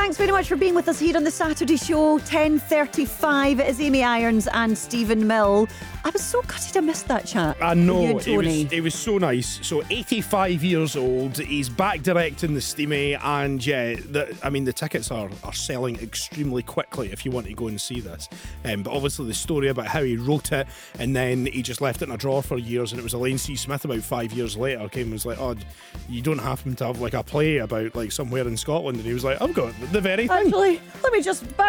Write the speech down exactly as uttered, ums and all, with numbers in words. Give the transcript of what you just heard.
thanks very much for being with us here on the Saturday show. ten thirty-five. It is Amy Irons and Stephen Mill. I was so gutted I missed that chat. I know, with it you and was, Tony. it was so nice. So eighty-five years old, he's back directing the Steamy, and yeah, the, I mean the tickets are, are selling extremely quickly if you want to go and see this. Um, but obviously the story about how he wrote it and then he just left it in a drawer for years, and it was Elaine C. Smith about five years later came and was like, oh, you don't happen to have like a play about like somewhere in Scotland? And he was like, I've got the very thing. Actually, let me just